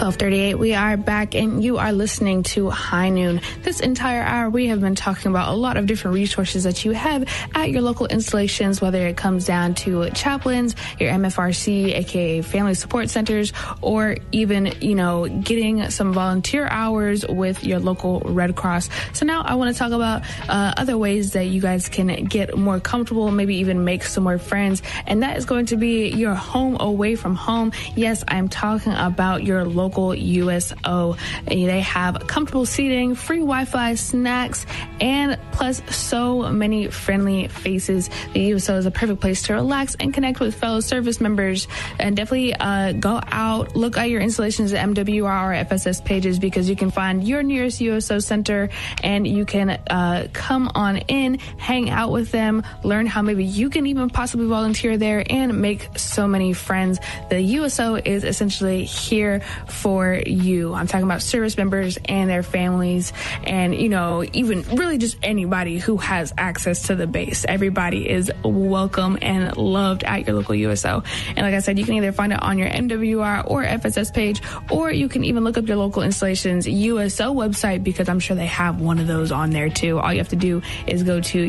12:38. We are back, and you are listening to High Noon. This entire hour, we have been talking about a lot of different resources that you have at your local installations, whether it comes down to chaplains, your MFRC, aka family support centers, or even, getting some volunteer hours with your local Red Cross. So now I want to talk about other ways that you guys can get more comfortable, maybe even make some more friends, and that is going to be your home away from home. Yes, I'm talking about your local USO. They have comfortable seating, free Wi-Fi, snacks, and plus so many friendly faces. The USO is a perfect place to relax and connect with fellow service members. And definitely go out, look at your installations at MWR or FSS pages, because you can find your nearest USO center and you can come on in, hang out with them, learn how maybe you can even possibly volunteer there and make so many friends. The USO is essentially here for you. I'm talking about service members and their families, and even really just anybody who has access to the base. Everybody is welcome and loved at your local USO. And like I said, you can either find it on your MWR or FSS page, or you can even look up your local installations USO website, because I'm sure they have one of those on there too. All you have to do is go to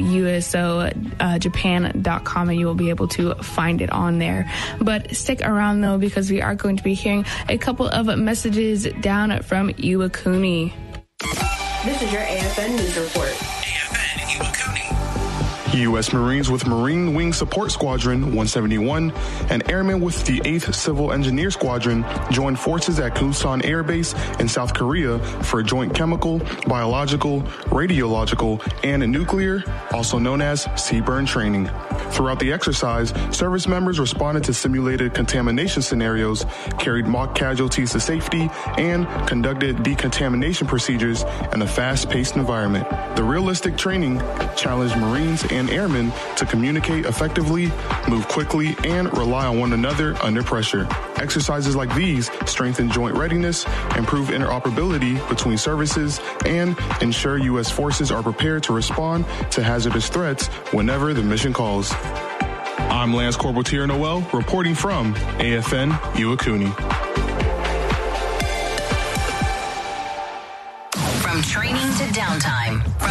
usojapan.com and you will be able to find it on there. But stick around though, because we are going to be hearing a couple of messages down from Iwakuni. This is your AFN News Report. AFN Iwakuni. U.S. Marines with Marine Wing Support Squadron 171 and airmen with the 8th Civil Engineer Squadron joined forces at Kusan Air Base in South Korea for joint chemical, biological, radiological, and nuclear, also known as CBRN training. Throughout the exercise, service members responded to simulated contamination scenarios, carried mock casualties to safety, and conducted decontamination procedures in a fast-paced environment. The realistic training challenged Marines and airmen to communicate effectively, move quickly, and rely on one another under pressure. Exercises like these strengthen joint readiness, improve interoperability between services, and ensure U.S. forces are prepared to respond to hazardous threats whenever the mission calls. I'm Lance Corporal Tier Noel, reporting from AFN Iwakuni.